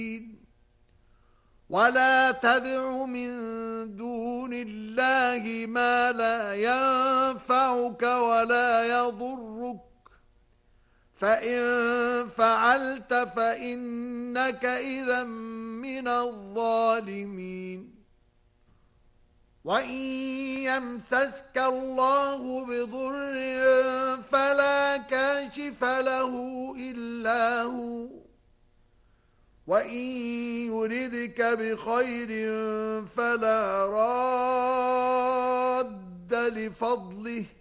ولا تدع من دون الله ما لا ينفعك ولا يضرك فإن فعلت فإنك إذا من الظالمين وإن يمسسك الله بضر فلا كاشف له إلا هو وإن يردك بخير فلا راد لفضله